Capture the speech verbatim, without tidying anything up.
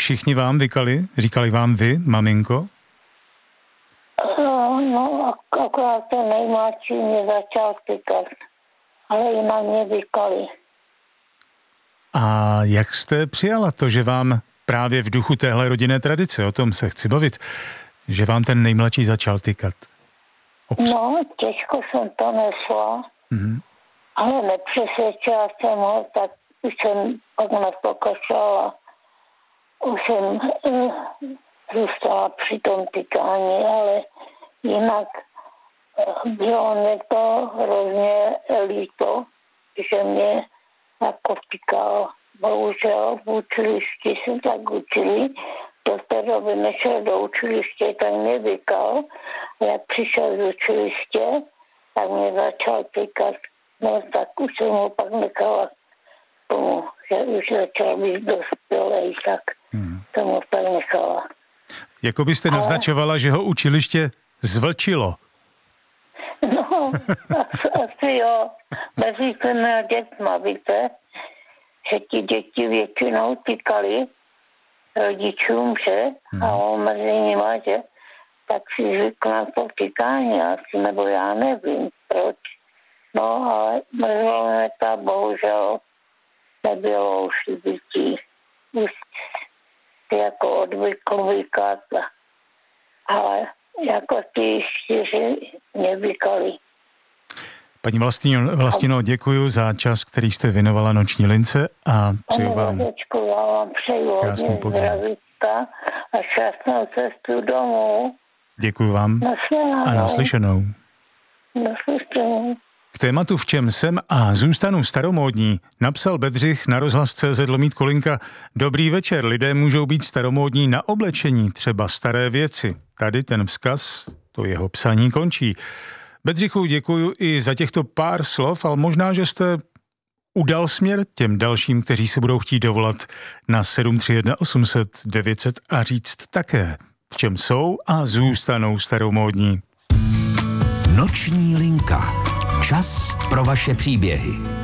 všichni vám vykali? Říkali vám vy, maminko? No, no akorát ten nejmladší mě začal tykat, ale jinak mě vykali. A jak jste přijala to, že vám právě v duchu téhle rodinné tradice, o tom se chci bavit, že vám ten nejmladší začal tykat? Obs- No, těžko jsem to nesla, mm-hmm. ale nepřesvědčila jsem ho, tak už jsem pak nepokašala. Už jsem uh, zůstala při tom tykání, ale jinak uh, bylo mi to hrozně líto, že mě jako tykal. Bohužel v učilišti se tak učili, do té doby nešel do učiliště, tak mě vykal. Jak přišel z učiliště, tak mě začal tykat. No tak už jsem ho pak nechala tomu, že už začal být dospělej, tak hmm. jsem ho tak nechala. Jako byste Ale... naznačovala, že ho učiliště zvlčilo. No, asi, asi jo. Mezi těmi dětma, víte, že ti děti většinou tykali rodičům, že? Hmm. A on mezi nima, že? Tak si zvykl na to tykání asi, nebo já nevím, proč. No, ale mrzlo mě to, bohužel nebylo už dětí. Už si jako odvykl vykat. Ale jako ty čtyři mě vykali. Paní Vlastino, Vlastino, děkuji za čas, který jste věnovala Noční lince a přeju vám, Děčku, já vám přeju krásný podzim. Zdravíčka a šťastnou cestu domů. Děkuji vám Naslyšenou. a naslyšenou. Naslyšenou. K tématu V čem jsem a zůstanu staromódní napsal Bedřich na rozhlas tečka cé zet lomítko linka. Dobrý večer, lidé můžou být staromódní na oblečení, třeba staré věci. Tady ten vzkaz, to jeho psaní končí. Bedřichu, děkuju i za těchto pár slov, ale možná, že jste udal směr těm dalším, kteří se budou chtít dovolat na sedm tři jedna osm set devět set a říct také, v čem jsou a zůstanou staromódní. Noční linka. Čas pro vaše příběhy.